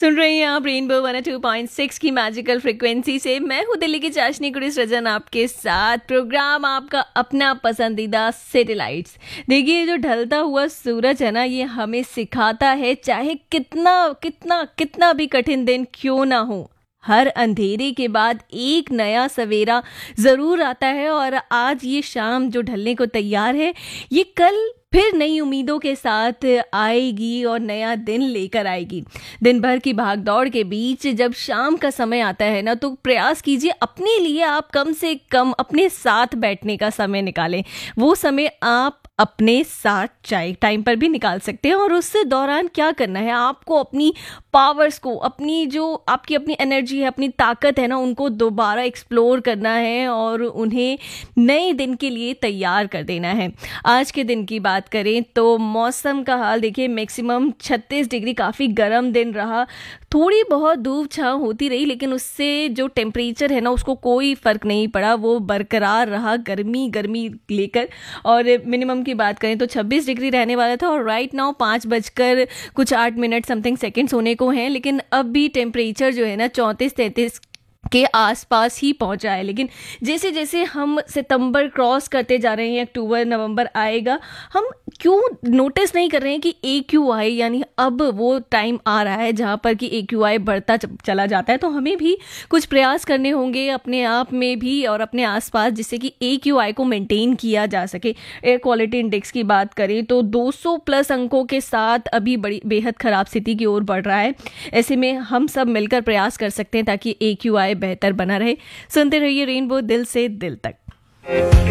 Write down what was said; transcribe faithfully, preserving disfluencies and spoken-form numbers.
सुन रहे हैं आप rainbow one two point six की मैजिकल फ्रिक्वेंसी से। मैं हूँ दिल्ली की चाशनी कुड़ी सृजन आपके साथ। प्रोग्राम आपका अपना पसंदीदा सैटेलाइट्स। देखिए, जो ढलता हुआ सूरज है ना, ये हमें सिखाता है चाहे कितना कितना कितना भी कठिन दिन क्यों ना हो, हर अंधेरे के बाद एक नया सवेरा ज़रूर आता है। और आज ये शाम जो ढलने को तैयार है, ये कल फिर नई उम्मीदों के साथ आएगी और नया दिन लेकर आएगी। दिन भर की भागदौड़ के बीच जब शाम का समय आता है ना, तो प्रयास कीजिए अपने लिए आप कम से कम अपने साथ बैठने का समय निकालें। वो समय आप अपने साथ चाय टाइम पर भी निकाल सकते हैं। और उस दौरान क्या करना है, आपको अपनी पावर्स को, अपनी जो आपकी अपनी एनर्जी है, अपनी ताकत है ना, उनको दोबारा एक्सप्लोर करना है और उन्हें नए दिन के लिए तैयार कर देना है। आज के दिन की बात करें तो मौसम का हाल देखिए, मैक्सिमम छत्तीस डिग्री, काफ़ी गर्म दिन रहा। थोड़ी बहुत धूप छाँव होती रही, लेकिन उससे जो टेम्परेचर है ना, उसको कोई फ़र्क नहीं पड़ा, वो बरकरार रहा गर्मी गर्मी लेकर। और मिनिमम की बात करें तो छब्बीस डिग्री रहने वाला था। और राइट नाउ पाँच बजकर कुछ आठ मिनट समथिंग सेकेंड्स होने को हैं, लेकिन अब भी टेम्परेचर जो है ना चौंतीस तैंतीस के आसपास ही पहुंचा है। लेकिन जैसे जैसे हम सितंबर क्रॉस करते जा रहे हैं, अक्टूबर नवंबर आएगा, हम क्यों नोटिस नहीं कर रहे हैं कि ए क्यू आई, यानी अब वो टाइम आ रहा है जहाँ पर कि ए क्यू आई बढ़ता चला जाता है। तो हमें भी कुछ प्रयास करने होंगे अपने आप में भी और अपने आसपास, जिससे कि ए क्यू आई को मेंटेन किया जा सके। एयर क्वालिटी इंडेक्स की बात करें तो दो सौ प्लस अंकों के साथ अभी बड़ी बेहद ख़राब स्थिति की ओर बढ़ रहा है। ऐसे में हम सब मिलकर प्रयास कर सकते हैं ताकि ए क्यू आई बेहतर बना रहे। सुनते रहिए रेनबो, दिल से दिल तक।